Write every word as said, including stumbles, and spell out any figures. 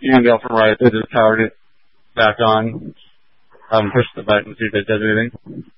email from Riot. They just powered it back on. I haven't pushed the button to see if it does anything.